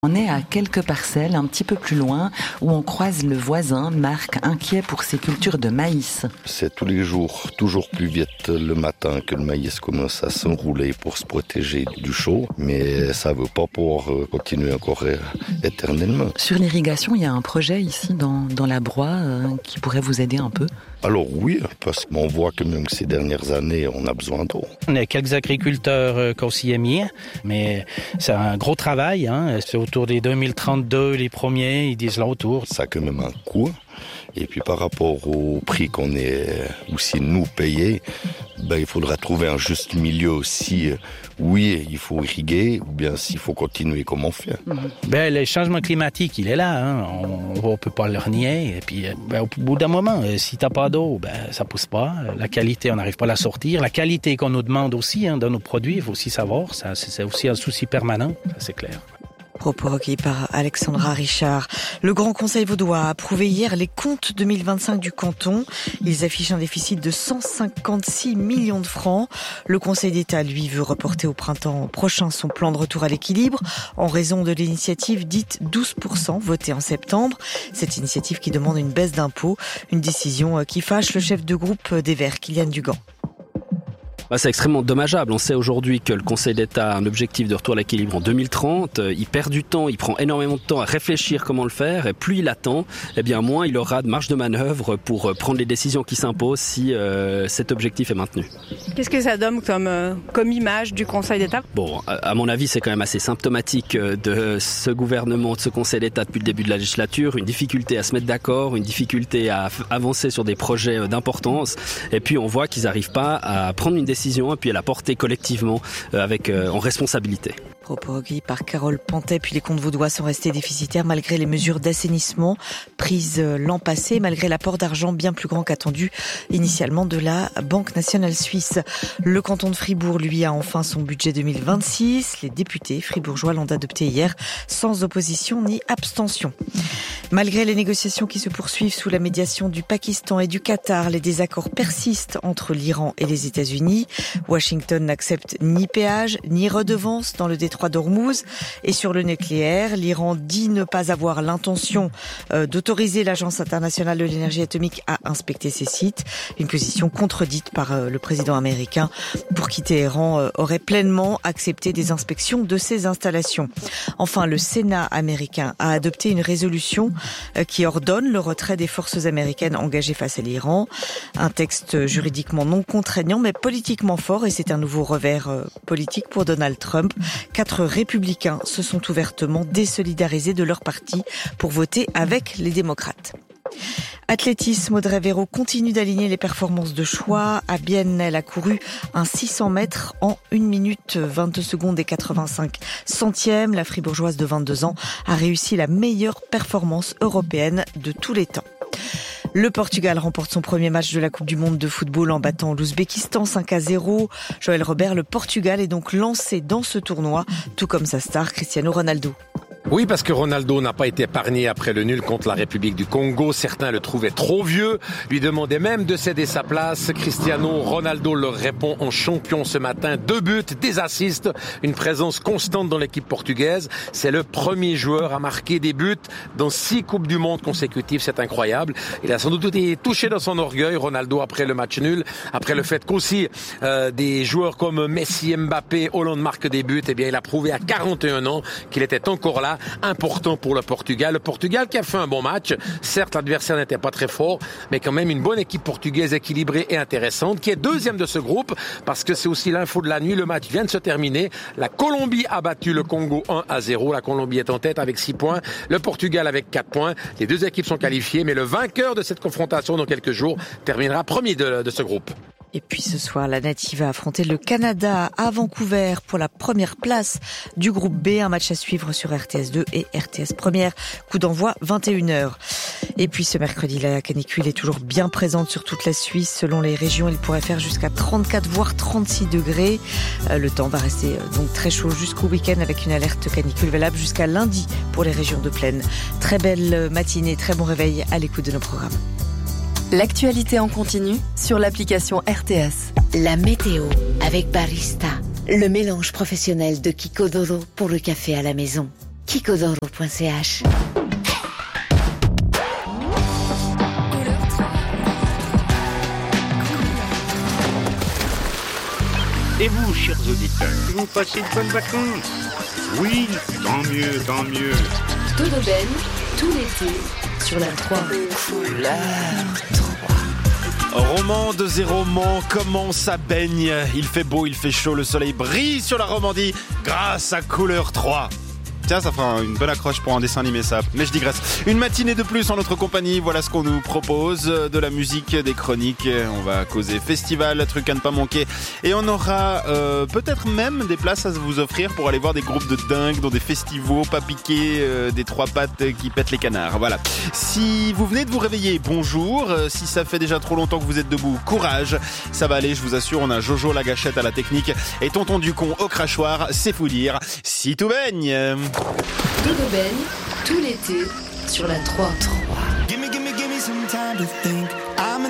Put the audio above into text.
On est à quelques parcelles, un petit peu plus loin, où on croise le voisin, Marc, inquiet pour ses cultures de maïs. C'est tous les jours, toujours plus vite le matin que le maïs commence à s'enrouler pour se protéger du chaud, mais ça ne veut pas pouvoir continuer encore éternellement. Sur l'irrigation, il y a un projet ici dans la Broye qui pourrait vous aider un peu. Alors oui, parce qu'on voit que même ces dernières années, on a besoin d'eau. On a quelques agriculteurs qui s'y est mis, mais c'est un gros travail. C'est autour des 2032, les premiers, ils disent là autour. Ça a quand même un coût. Et puis par rapport au prix qu'on est aussi nous payés, il faudra trouver un juste milieu aussi. Oui, il faut irriguer, ou bien s'il faut continuer comme on fait. Le changement climatique, il est là. On ne peut pas le renier. Et puis, au bout d'un moment, si tu n'as pas d'eau, ça ne pousse pas. La qualité, on n'arrive pas à la sortir. La qualité qu'on nous demande aussi dans nos produits, il faut aussi savoir. Ça, c'est aussi un souci permanent, ça c'est clair. Propos recueillis par Alexandra Richard. Le Grand Conseil vaudois a approuvé hier les comptes 2025 du canton. Ils affichent un déficit de 156 millions de francs. Le Conseil d'État, lui, veut reporter au printemps prochain son plan de retour à l'équilibre en raison de l'initiative dite 12% votée en septembre. Cette initiative qui demande une baisse d'impôts, une décision qui fâche le chef de groupe des Verts, Kylian Dugan. C'est extrêmement dommageable. On sait aujourd'hui que le Conseil d'État a un objectif de retour à l'équilibre en 2030. Il perd du temps, il prend énormément de temps à réfléchir comment le faire. Et plus il attend, moins il aura de marge de manœuvre pour prendre les décisions qui s'imposent si cet objectif est maintenu. Qu'est-ce que ça donne comme image du Conseil d'État ? À mon avis, c'est quand même assez symptomatique de ce gouvernement, de ce Conseil d'État depuis le début de la législature. Une difficulté à se mettre d'accord, une difficulté à avancer sur des projets d'importance. Et puis on voit qu'ils n'arrivent pas à prendre une décision et puis à la porter collectivement en responsabilité. Propos recueillis par Carole Pantet. Puis les comptes vaudois sont restés déficitaires malgré les mesures d'assainissement prises l'an passé, malgré l'apport d'argent bien plus grand qu'attendu initialement de la Banque nationale suisse. Le canton de Fribourg, lui, a enfin son budget 2026. Les députés fribourgeois l'ont adopté hier sans opposition ni abstention. Malgré les négociations qui se poursuivent sous la médiation du Pakistan et du Qatar, les désaccords persistent entre l'Iran et les États-Unis. Washington n'accepte ni péage ni redevance dans le détroit d'Ormuz. Et sur le nucléaire, l'Iran dit ne pas avoir l'intention d'autoriser l'Agence internationale de l'énergie atomique à inspecter ses sites. Une position contredite par le président américain pour qui Téhéran aurait pleinement accepté des inspections de ses installations. Enfin, le Sénat américain a adopté une résolution qui ordonne le retrait des forces américaines engagées face à l'Iran. Un texte juridiquement non contraignant mais politiquement fort, et c'est un nouveau revers politique pour Donald Trump. 4 républicains se sont ouvertement désolidarisés de leur parti pour voter avec les démocrates. Athlétisme, Audrey Véro continue d'aligner les performances de choix. À Bienne, elle a couru un 600 mètres en 1 minute 22 secondes et 85 centièmes. La fribourgeoise de 22 ans a réussi la meilleure performance européenne de tous les temps. Le Portugal remporte son premier match de la Coupe du Monde de football en battant l'Ouzbékistan 5-0. Joël Robert, le Portugal est donc lancé dans ce tournoi, tout comme sa star Cristiano Ronaldo. Oui, parce que Ronaldo n'a pas été épargné après le nul contre la République du Congo. Certains le trouvaient trop vieux, lui demandaient même de céder sa place. Cristiano Ronaldo leur répond en champion ce matin. 2 buts, des assists, une présence constante dans l'équipe portugaise. C'est le premier joueur à marquer des buts dans 6 Coupes du Monde consécutives. C'est incroyable. Il a sans doute été touché dans son orgueil, Ronaldo, après le match nul, après le fait qu'aussi des joueurs comme Messi, Mbappé, Hollande marquent des buts. Eh bien, il a prouvé à 41 ans qu'il était encore là. Important pour le Portugal. Le Portugal qui a fait un bon match. Certes, l'adversaire n'était pas très fort, mais quand même une bonne équipe portugaise équilibrée et intéressante, qui est deuxième de ce groupe, parce que c'est aussi l'info de la nuit. Le match vient de se terminer. La Colombie a battu le Congo 1-0. La Colombie est en tête avec 6 points. Le Portugal avec 4 points. Les 2 équipes sont qualifiées, mais le vainqueur de cette confrontation dans quelques jours terminera premier de ce groupe. Et puis ce soir, la Native a affronté le Canada à Vancouver pour la première place du groupe B. Un match à suivre sur RTS2 et RTS Première. Coup d'envoi 21h. Et puis ce mercredi, la canicule est toujours bien présente sur toute la Suisse. Selon les régions, il pourrait faire jusqu'à 34 voire 36 degrés. Le temps va rester donc très chaud jusqu'au week-end avec une alerte canicule valable jusqu'à lundi pour les régions de plaine. Très belle matinée, très bon réveil à l'écoute de nos programmes. L'actualité en continu sur l'application RTS. La météo avec Barista, le mélange professionnel de Kiko Doro pour le café à la maison. kikodoro.ch. Et vous, chers auditeurs, vous passez de bonnes vacances? Oui, tant mieux, tant mieux. Dodoben, tout l'été, sur la 3. Couleur 3. Romande et romans, comment ça baigne? Il fait beau, il fait chaud, le soleil brille sur la Romandie grâce à Couleur 3. Tiens, ça fera une bonne accroche pour un dessin animé, ça. Mais je digresse. Une matinée de plus en notre compagnie, voilà ce qu'on nous propose. De la musique, des chroniques, on va causer festival, truc à ne pas manquer. Et on aura peut-être même des places à vous offrir pour aller voir des groupes de dingues dans des festivals, pas piquer des trois pattes qui pètent les canards. Voilà. Si vous venez de vous réveiller, bonjour. Si ça fait déjà trop longtemps que vous êtes debout, courage. Ça va aller, je vous assure, on a Jojo la gâchette à la technique et Tonton Ducon au crachoir, c'est fou dire. Si tout baigne. Dodoben, tout l'été, sur la 3. Give me some time to think.